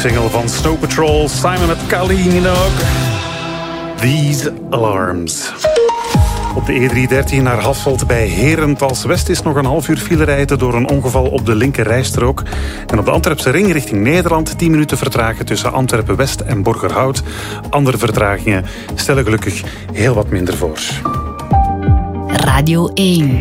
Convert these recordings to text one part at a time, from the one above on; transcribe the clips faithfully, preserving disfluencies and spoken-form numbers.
single van Snow Patrol, Simon at Kylie Minogue. These Alarms. Op de E driehonderddertien naar Hasselt bij Herentals-West is nog een half uur file rijden door een ongeval op de linker rijstrook. En op de Antwerpse ring richting Nederland tien minuten vertragen tussen Antwerpen-West en Borgerhout. Andere vertragingen stellen gelukkig heel wat minder voor. Radio één.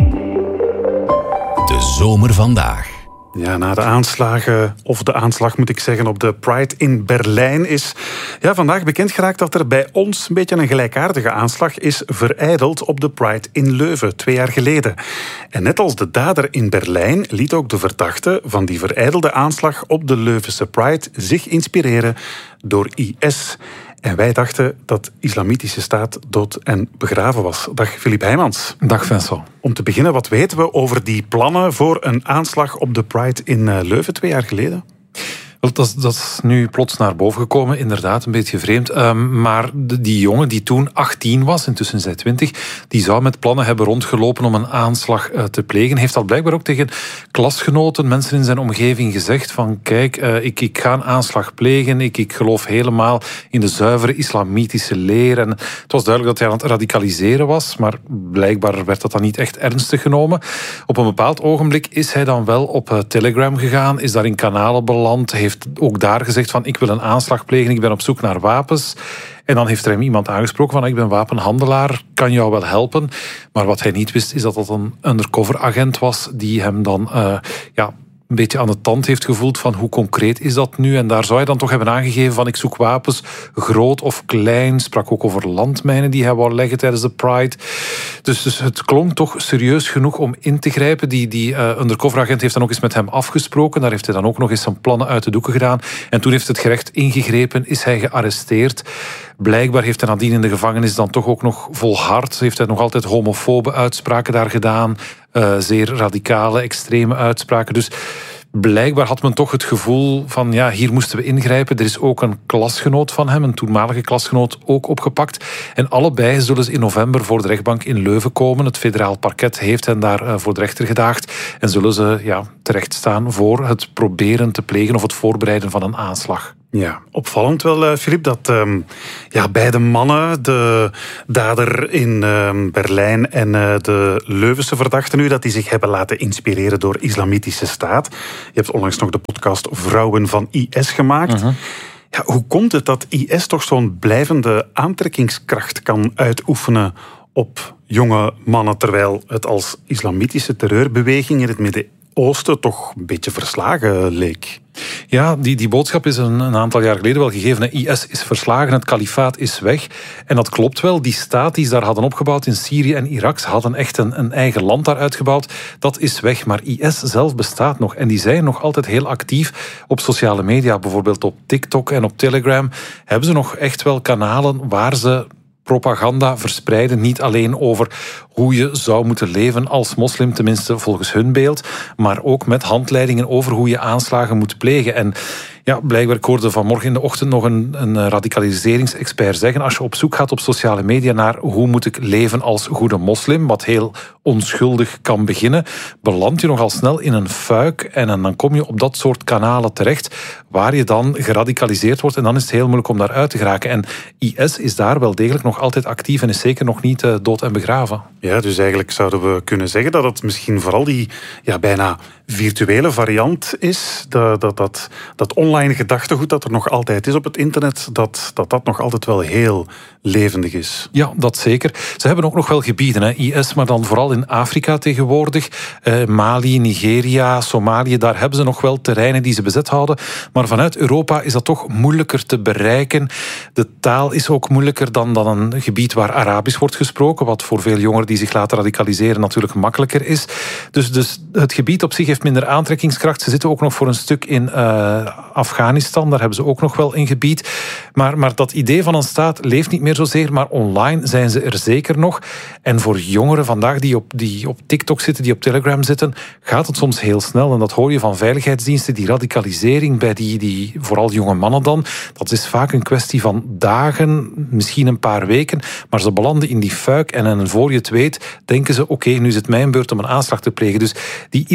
De zomer vandaag. Ja, na de aanslagen, of de aanslag moet ik zeggen, op de Pride in Berlijn is ja, vandaag bekend geraakt dat er bij ons een beetje een gelijkaardige aanslag is verijdeld op de Pride in Leuven, twee jaar geleden. En net als de dader in Berlijn liet ook de verdachte van die verijdelde aanslag op de Leuvense Pride zich inspireren door I S. En wij dachten dat Islamitische Staat dood en begraven was. Dag Filip Heijmans. Dag Vincent. Om te beginnen, wat weten we over die plannen voor een aanslag op de Pride in Leuven twee jaar geleden? Wel, dat, is, dat is nu plots naar boven gekomen, inderdaad, een beetje vreemd. Um, maar de, die jongen die toen achttien was, intussen is hij twintig, die zou met plannen hebben rondgelopen om een aanslag uh, te plegen. Heeft dat blijkbaar ook tegen klasgenoten, mensen in zijn omgeving gezegd van kijk, uh, ik, ik ga een aanslag plegen, ik, ik geloof helemaal in de zuivere islamitische leer. En het was duidelijk dat hij aan het radicaliseren was, maar blijkbaar werd dat dan niet echt ernstig genomen. Op een bepaald ogenblik is hij dan wel op uh, Telegram gegaan, is daar in kanalen beland, heeft ook daar gezegd van ik wil een aanslag plegen, ik ben op zoek naar wapens. En dan heeft er hem iemand aangesproken van ik ben wapenhandelaar, kan jou wel helpen. Maar wat hij niet wist is dat dat een undercover agent was die hem dan uh, ja, een beetje aan de tand heeft gevoeld van hoe concreet is dat nu. En daar zou hij dan toch hebben aangegeven van ik zoek wapens, groot of klein. Sprak ook over landmijnen die hij wou leggen tijdens de Pride. Dus, dus het klonk toch serieus genoeg om in te grijpen. Die, die uh, undercoveragent heeft dan ook eens met hem afgesproken. Daar heeft hij dan ook nog eens zijn plannen uit de doeken gedaan. En toen heeft het gerecht ingegrepen, is hij gearresteerd. Blijkbaar heeft hij nadien in de gevangenis dan toch ook nog volhard. Heeft hij nog altijd homofobe uitspraken daar gedaan. Uh, zeer radicale, extreme uitspraken. Dus blijkbaar had men toch het gevoel van ja, hier moesten we ingrijpen. Er is ook een klasgenoot van hem, een toenmalige klasgenoot, ook opgepakt. En allebei zullen ze in november voor de rechtbank in Leuven komen. Het federaal parket heeft hen daar uh, voor de rechter gedaagd. En zullen ze ja, terecht staan voor het proberen te plegen of het voorbereiden van een aanslag. Ja, opvallend wel, Filip, dat um, ja, beide mannen, de dader in um, Berlijn en uh, de Leuvense verdachte nu, dat die zich hebben laten inspireren door Islamitische Staat. Je hebt onlangs nog de podcast Vrouwen van I S gemaakt. Uh-huh. Ja, hoe komt het dat I S toch zo'n blijvende aantrekkingskracht kan uitoefenen op jonge mannen, terwijl het als islamitische terreurbeweging in het Midden-Oosten toch een beetje verslagen leek? Ja, die, die boodschap is een, een aantal jaar geleden wel gegeven. I S is verslagen, het kalifaat is weg. En dat klopt wel. Die staat die ze daar hadden opgebouwd in Syrië en Irak, ze hadden echt een, een eigen land daar uitgebouwd. Dat is weg. Maar I S zelf bestaat nog. En die zijn nog altijd heel actief op sociale media. Bijvoorbeeld op TikTok en op Telegram hebben ze nog echt wel kanalen waar ze propaganda verspreiden. Niet alleen over hoe je zou moeten leven als moslim, tenminste volgens hun beeld, maar ook met handleidingen over hoe je aanslagen moet plegen. En ja, blijkbaar ik hoorde vanmorgen in de ochtend nog een, een radicaliseringsexpert zeggen, als je op zoek gaat op sociale media naar hoe moet ik leven als goede moslim, wat heel onschuldig kan beginnen, beland je nogal snel in een fuik en dan kom je op dat soort kanalen terecht, waar je dan geradicaliseerd wordt en dan is het heel moeilijk om daaruit te geraken. En I S is daar wel degelijk nog altijd actief en is zeker nog niet uh, dood en begraven. Ja, dus eigenlijk zouden we kunnen zeggen dat het misschien vooral die ja, bijna virtuele variant is, dat, dat, dat, dat online gedachtegoed dat er nog altijd is op het internet, dat dat, dat nog altijd wel heel levendig is. Ja, dat zeker. Ze hebben ook nog wel gebieden, hè. I S, maar dan vooral in Afrika tegenwoordig. Eh, Mali, Nigeria, Somalië, daar hebben ze nog wel terreinen die ze bezet houden. Maar vanuit Europa is dat toch moeilijker te bereiken. De taal is ook moeilijker dan, dan een gebied waar Arabisch wordt gesproken, wat voor veel jongeren die zich laten radicaliseren natuurlijk makkelijker is. Dus, dus het gebied op zich heeft minder aantrekkingskracht. Ze zitten ook nog voor een stuk in uh, Afghanistan, daar hebben ze ook nog wel een gebied. Maar, maar dat idee van een staat leeft niet meer zozeer, maar online zijn ze er zeker nog. En voor jongeren vandaag die op, die op TikTok zitten, die op Telegram zitten, gaat het soms heel snel. En dat hoor je van veiligheidsdiensten, die radicalisering bij die, die vooral jonge mannen dan, dat is vaak een kwestie van dagen, misschien een paar weken, maar ze belanden in die fuik en, en voor je het weet, denken ze, oké, okay, nu is het mijn beurt om een aanslag te plegen. Dus die ideologie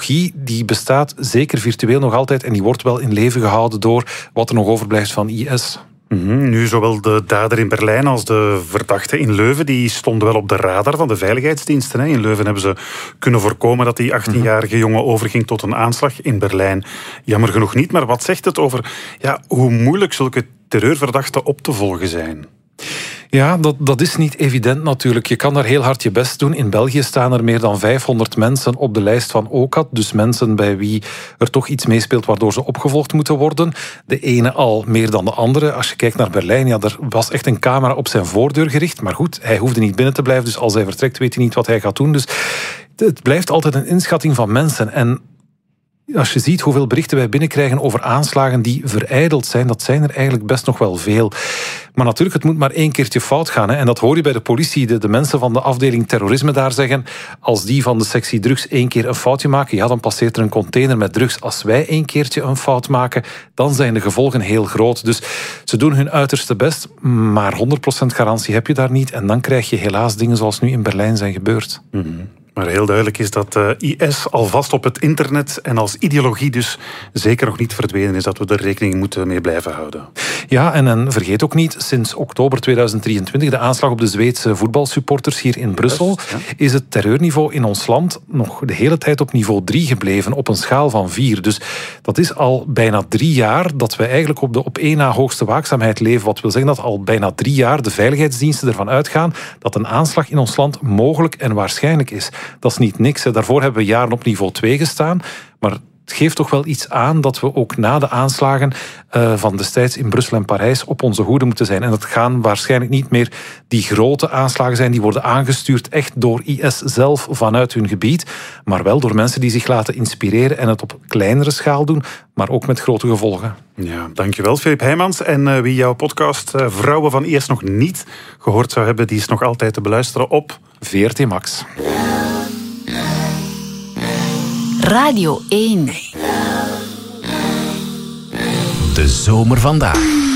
ideologie die bestaat zeker virtueel nog altijd en die wordt wel in leven gehouden door wat er nog overblijft van I S. Mm-hmm. Nu, zowel de dader in Berlijn als de verdachte in Leuven die stonden wel op de radar van de veiligheidsdiensten. In Leuven hebben ze kunnen voorkomen dat die achttienjarige jongen overging tot een aanslag. In Berlijn jammer genoeg niet. Maar wat zegt het over ja, hoe moeilijk zulke terreurverdachten op te volgen zijn? Ja, dat, dat is niet evident natuurlijk. Je kan daar heel hard je best doen. In België staan er meer dan vijfhonderd mensen op de lijst van O C A D. Dus mensen bij wie er toch iets meespeelt waardoor ze opgevolgd moeten worden. De ene al meer dan de andere. Als je kijkt naar Berlijn, ja, er was echt een camera op zijn voordeur gericht. Maar goed, hij hoefde niet binnen te blijven. Dus als hij vertrekt, weet hij niet wat hij gaat doen. Dus het blijft altijd een inschatting van mensen. En als je ziet hoeveel berichten wij binnenkrijgen over aanslagen die verijdeld zijn, dat zijn er eigenlijk best nog wel veel. Maar natuurlijk, het moet maar één keertje fout gaan. Hè. En dat hoor je bij de politie, de, de mensen van de afdeling terrorisme daar zeggen. Als die van de sectie drugs één keer een foutje maken, ja, dan passeert er een container met drugs. Als wij één keertje een fout maken, dan zijn de gevolgen heel groot. Dus ze doen hun uiterste best, maar honderd procent garantie heb je daar niet. En dan krijg je helaas dingen zoals nu in Berlijn zijn gebeurd. Mm-hmm. Maar heel duidelijk is dat uh, I S alvast op het internet en als ideologie dus zeker nog niet verdwenen is, dat we er rekening moeten mee blijven houden. Ja, en, en vergeet ook niet, sinds oktober tweeduizend drieëntwintig, de aanslag op de Zweedse voetbalsupporters hier in Brussel, ja. is het terreurniveau in ons land nog de hele tijd op niveau drie gebleven, op een schaal van vier. Dus dat is al bijna drie jaar dat we eigenlijk op de op één na hoogste waakzaamheid leven. Wat wil zeggen dat al bijna drie jaar de veiligheidsdiensten ervan uitgaan dat een aanslag in ons land mogelijk en waarschijnlijk is. Dat is niet niks. Daarvoor hebben we jaren op niveau twee gestaan. Maar het geeft toch wel iets aan dat we ook na de aanslagen uh, van destijds in Brussel en Parijs op onze hoede moeten zijn. En dat gaan waarschijnlijk niet meer die grote aanslagen zijn die worden aangestuurd echt door I S zelf vanuit hun gebied. Maar wel door mensen die zich laten inspireren en het op kleinere schaal doen, maar ook met grote gevolgen. Ja, dankjewel Filip Heijmans. En uh, wie jouw podcast uh, Vrouwen van I S nog niet gehoord zou hebben, die is nog altijd te beluisteren op V R T Max. Radio één. De zomer vandaag.